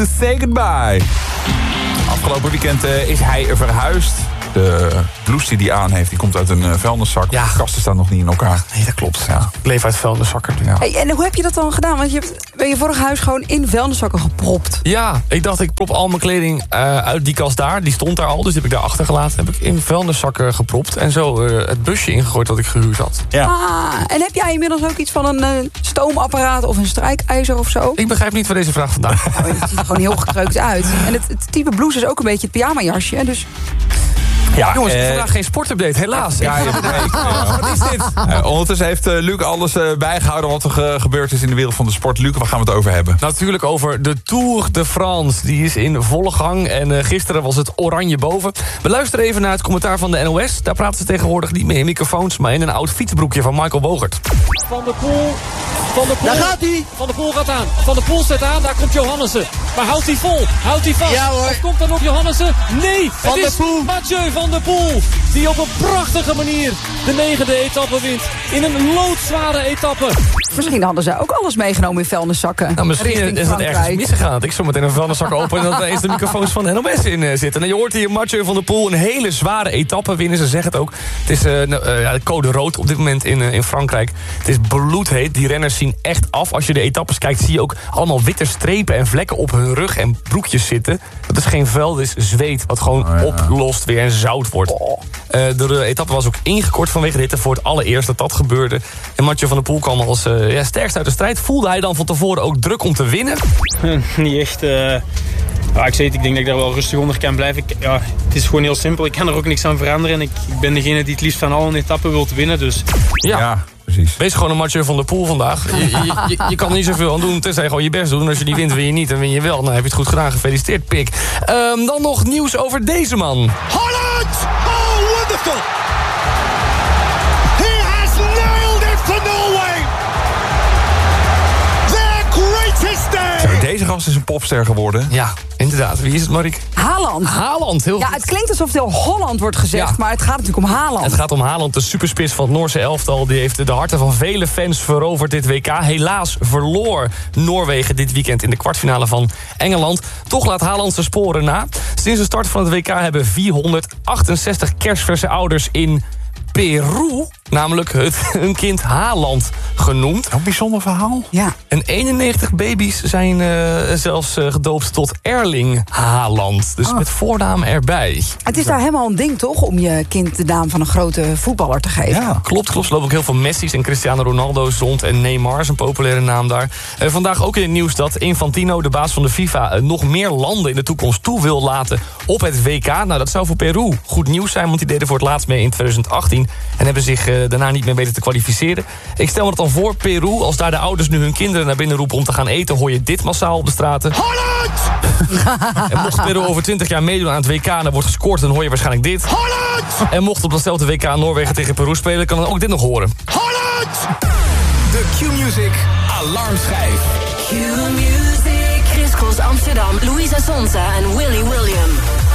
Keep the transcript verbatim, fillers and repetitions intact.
to say goodbye. Afgelopen weekend uh, is hij verhuisd. De blouse die hij aan heeft, die komt uit een uh, vuilniszak. Ja. De kasten staan nog niet in elkaar. Nee, dat klopt. Ja. Ik leef uit vuilniszakken. Ja. Hey, en hoe heb je dat dan gedaan? Want je hebt bij je vorig huis gewoon in vuilniszakken gepropt. Ja, ik dacht ik prop al mijn kleding uh, uit die kast daar. Die stond daar al, dus die heb ik daar achtergelaten. Heb ik in vuilniszakken gepropt en zo uh, het busje ingegooid dat ik gehuurd had. Ja. Ah, en heb jij inmiddels ook iets van een uh, stoomapparaat of een strijkijzer of zo? Ik begrijp niet waar deze vraag vandaan komt. Oh, het ziet er gewoon heel gekreukt uit. En het, het type blouse is ook een beetje het pyjamajasje. Dus Ja, Jongens, uh, vandaag geen sportupdate, helaas. Ja, ja, nee, uh, Wat is dit? Uh, ondertussen heeft uh, Luc alles uh, bijgehouden wat er ge- gebeurd is in de wereld van de sport. Luc, waar gaan we het over hebben? Natuurlijk over de Tour de France. Die is in volle gang en uh, gisteren was het oranje boven. We luisteren even naar het commentaar van de N O S. Daar praten ze tegenwoordig niet meer in microfoons, maar in een oud fietsbroekje van Michael Bogert. Van der Poel, Van der Poel. Daar gaat hij. Van der Poel gaat aan. Van der Poel zet aan, daar komt Johannessen. Maar houdt hij vol? Houdt hij vast? Ja, hoor. Of komt dan op Johannessen? Nee, Van het der is Poel. Mathieu van der Poel. Die op een prachtige manier de negende etappe wint. In een loodzware etappe. misschien hadden ze ook alles meegenomen in vuilniszakken. Nou, misschien richting is het ergens Frankrijk. misgegaan. Dat ik zo meteen een vuilniszak open en dat er eens de microfoons van de N O S in uh, zitten. En je hoort hier Mathieu van der Poel een hele zware etappe winnen. Ze zeggen het ook. Het is uh, nou, uh, code rood op dit moment in, uh, in Frankrijk. Het is bloedheet. Die renners zien echt af. Als je de etappes kijkt zie je ook allemaal witte strepen en vlekken op hun rug en broekjes zitten. Dat is geen vuil, dat is zweet wat gewoon Oh, ja. oplost weer en zout wordt. Uh, de etappe was ook ingekort vanwege de hitte voor het allereerst dat dat gebeurde. En Mathieu van der Poel kwam als uh, ja, sterkst uit de strijd. Voelde hij dan van tevoren ook druk om te winnen? Niet echt. Uh, ja, ik, zeg het, ik denk dat ik daar wel rustig onder kan blijven. Ik, ja, het is gewoon heel simpel. Ik kan er ook niks aan veranderen. Ik, ik ben degene die het liefst van alle etappen wil winnen. Dus. Ja. Ja, precies. Wees gewoon een Mathieu van der Poel vandaag. Je, je, je, je kan er niet zoveel aan doen, tenzij je gewoon je best doet. En als je die wint, win je niet, dan win je wel. Nou, heb je het goed gedaan. Gefeliciteerd, Pik. Um, dan nog nieuws over deze man. Holland! Oh, wonderful! He has nailed it for Norway! Their greatest day! Deze gast is een popster geworden. Ja, inderdaad. Wie is het, Marik? Haaland. Haaland, heel Ja, goed. het klinkt alsof het heel Holland wordt gezegd, Ja. maar het gaat natuurlijk om Haaland. Het gaat om Haaland, de superspits van het Noorse elftal. Die heeft de harten van vele fans veroverd dit W K. Helaas verloor Noorwegen dit weekend in de kwartfinale van Engeland. Toch laat Haaland zijn sporen na. Sinds de start van het W K hebben vierhonderdachtenzestig kerstverse ouders in Peru namelijk het, hun kind Haaland genoemd. Een bijzonder verhaal. Ja. En eenennegentig baby's zijn uh, zelfs uh, gedoopt tot Erling Haaland. Dus Oh. met voornaam erbij. Het is daar helemaal een ding, toch? Om je kind de naam van een grote voetballer te geven. Ja. Klopt, klopt. Er lopen ook heel veel Messi's en Cristiano Ronaldo's rond. En Neymar is een populaire naam daar. Uh, vandaag ook in het nieuws dat Infantino, de baas van de FIFA... Uh, nog meer landen in de toekomst toe wil laten op het W K. Nou, dat zou voor Peru goed nieuws zijn, want die deden voor het laatst mee in twintig achttien... en hebben zich uh, daarna niet meer weten te kwalificeren. Ik stel me dat dan voor, Peru, als daar de ouders nu hun kinderen naar binnen roepen om te gaan eten, hoor je dit massaal op de straten. Holland! En mocht Peru over twintig jaar meedoen aan het W K en er wordt gescoord, dan hoor je waarschijnlijk dit. Holland! En mocht op datzelfde W K Noorwegen tegen Peru spelen, kan dan ook dit nog horen. Holland! De Q-Music Alarmschijf. Q-Music, Chris Cross Amsterdam, Louisa Sonza en Willy William.